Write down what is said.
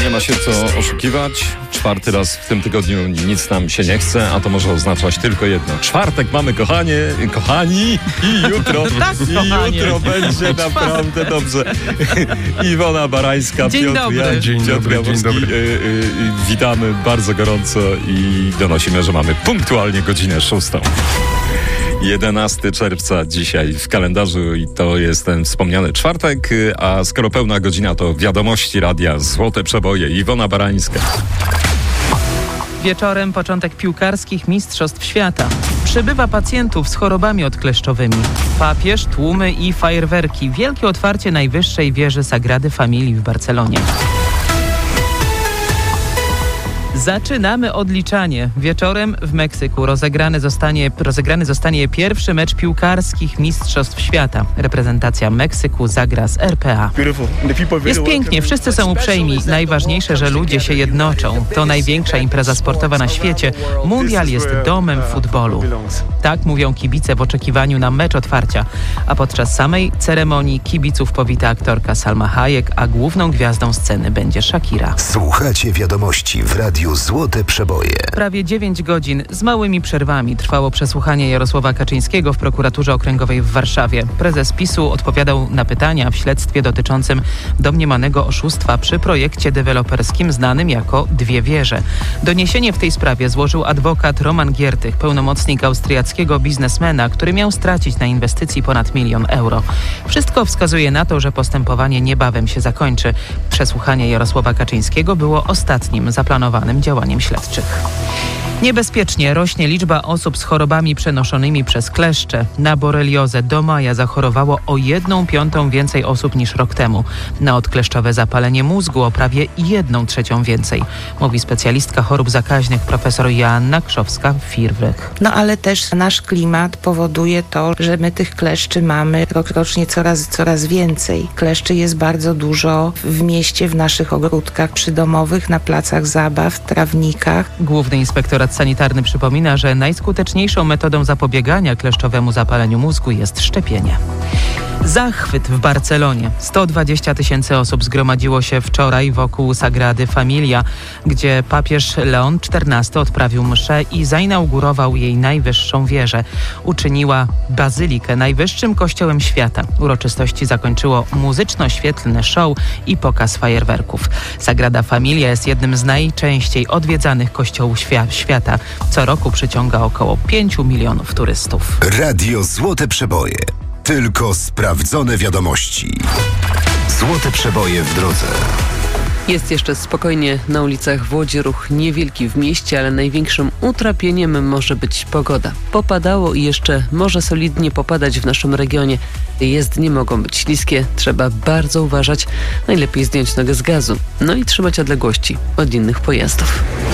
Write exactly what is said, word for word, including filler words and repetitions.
Nie ma się co oszukiwać. Czwarty raz w tym tygodniu nic nam się nie chce, a to może oznaczać tylko jedno. Czwartek mamy, kochanie, kochani, i jutro, tak, i jutro będzie naprawdę dobrze. Iwona Barańska, dzień Piotr, dobry. ja, Dzień Piotr dobry, Jaworski, dzień dobry. Y, y, witamy bardzo gorąco i donosimy, że mamy punktualnie godzinę szóstą. jedenastego czerwca dzisiaj w kalendarzu i to jest ten wspomniany czwartek, a skoro pełna godzina, to wiadomości radia Złote Przeboje. Iwona Barańska. Wieczorem początek piłkarskich mistrzostw świata. Przybywa pacjentów z chorobami odkleszczowymi. Papież, tłumy i fajerwerki. Wielkie otwarcie najwyższej wieży Sagrady Familii w Barcelonie. Zaczynamy odliczanie. Wieczorem w Meksyku rozegrany zostanie, rozegrany zostanie pierwszy mecz piłkarskich mistrzostw świata. Reprezentacja Meksyku zagra z R P A. Jest pięknie, wszyscy są uprzejmi. Najważniejsze, że ludzie się jednoczą. To największa impreza sportowa na świecie. Mundial jest domem futbolu. Tak mówią kibice w oczekiwaniu na mecz otwarcia. A podczas samej ceremonii kibiców powita aktorka Salma Hayek, a główną gwiazdą sceny będzie Shakira. Słuchacie wiadomości w radiu Złote Przeboje. Prawie dziewięć godzin z małymi przerwami trwało przesłuchanie Jarosława Kaczyńskiego w prokuraturze okręgowej w Warszawie. Prezes PiSu odpowiadał na pytania w śledztwie dotyczącym domniemanego oszustwa przy projekcie deweloperskim znanym jako Dwie Wieże. Doniesienie w tej sprawie złożył adwokat Roman Giertych, pełnomocnik austriackiego biznesmena, który miał stracić na inwestycji ponad milion euro. Wszystko wskazuje na to, że postępowanie niebawem się zakończy. Przesłuchanie Jarosława Kaczyńskiego było ostatnim zaplanowanym działaniem śledczych. Niebezpiecznie rośnie liczba osób z chorobami przenoszonymi przez kleszcze. Na boreliozę do maja zachorowało o jedną piątą więcej osób niż rok temu. Na odkleszczowe zapalenie mózgu o prawie jedną trzecią więcej, mówi specjalistka chorób zakaźnych profesor Joanna Krzowska-Firwrych. No ale też nasz klimat powoduje to, że my tych kleszczy mamy rokrocznie coraz, coraz więcej. Kleszczy jest bardzo dużo w mieście, w naszych ogródkach przydomowych, na placach zabaw, trawnikach. Główny inspektorat sanitarny przypomina, że najskuteczniejszą metodą zapobiegania kleszczowemu zapaleniu mózgu jest szczepienie. Zachwyt w Barcelonie. sto dwadzieścia tysięcy osób zgromadziło się wczoraj wokół Sagrady Familia, gdzie papież Leon czternasty odprawił mszę i zainaugurował jej najwyższą wieżę. Uczyniła bazylikę najwyższym kościołem świata. Uroczystości zakończyło muzyczno-świetlne show i pokaz fajerwerków. Sagrada Familia jest jednym z najczęściej odwiedzanych kościołów świa- świata. Co roku przyciąga około pięciu milionów turystów. Radio Złote Przeboje. Tylko sprawdzone wiadomości. Złote Przeboje w drodze. Jest jeszcze spokojnie na ulicach w Łodzi, ruch niewielki w mieście, ale największym utrapieniem może być pogoda. Popadało i jeszcze może solidnie popadać w naszym regionie. Jezdnie mogą być śliskie, trzeba bardzo uważać. Najlepiej zdjąć nogę z gazu, no i trzymać odległości od innych pojazdów.